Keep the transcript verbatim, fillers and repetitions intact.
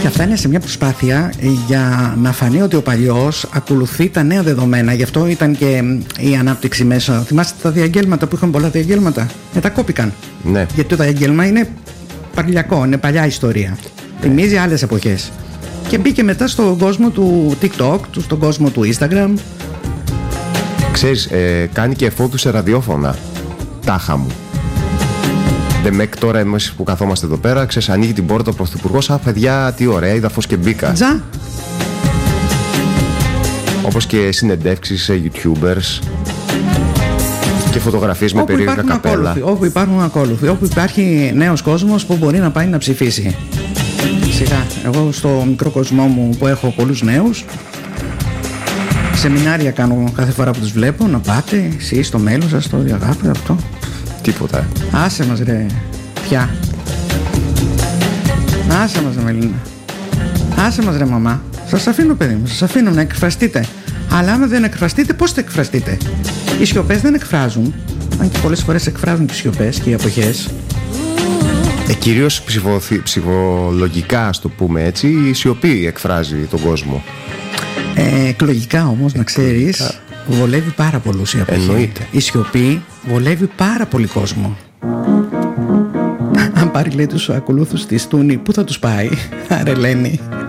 Και αυτά είναι σε μια προσπάθεια για να φανεί ότι ο παλιός ακολουθεί τα νέα δεδομένα. Γι' αυτό ήταν και η ανάπτυξη μέσα. Θυμάστε τα διαγγέλματα που είχαν πολλά διαγγέλματα? Μετακόπηκαν. Ναι. Γιατί το διαγγέλμα είναι παλιακό, είναι παλιά ιστορία. Θυμίζει άλλες εποχές. Και μπήκε μετά στον κόσμο του TikTok, στον κόσμο του Instagram. Ξέρεις, ε, κάνει και εφόδου σε ραδιόφωνα. Τάχα μου. Δεμέκ τώρα εμείς που καθόμαστε εδώ πέρα, ξέρεις, ανοίγει την πόρτα ο πρωθυπουργός. Α, παιδιά, τι ωραία, είδα φως και μπήκα. Τζα. Όπως και συνεντεύξεις σε YouTubers και φωτογραφίες με περίεργα καπέλα. Ακόλουθοι, όπου υπάρχουν ακόλουθοι, όπου υπάρχει νέος κόσμος που μπορεί να πάει να ψηφίσει. Σιγά, εγώ στο μικρό κοσμό μου που έχω πολλούς νέους, σεμινάρια κάνω κάθε φορά που τους βλέπω. Να πάτε εσείς στο μέλλον σας, το αγάπη αυτό. Τίποτα. Άσε μας ρε πια. Άσε μας ρε Μελίνα. Άσε μας ρε μαμά. Σας αφήνω παιδί μου, σας αφήνω να εκφραστείτε. Αλλά άμα δεν εκφραστείτε, πώς θα εκφραστείτε? Οι σιωπές δεν εκφράζουν. Αν και πολλές φορές εκφράζουν τις σιωπές και οι αποχές. Ε, κυρίως ψυχο, ψυχολογικά, ας το πούμε έτσι, η σιωπή εκφράζει τον κόσμο. Ε, εκλογικά όμως, να ξέρεις, βολεύει πάρα πολλούς η αποχή. Εννοείται. Η σιωπή βολεύει πάρα πολύ κόσμο. Αν πάρει λέει τους ακολούθους της Τούνη, πού θα τους πάει? Άρε Λένη.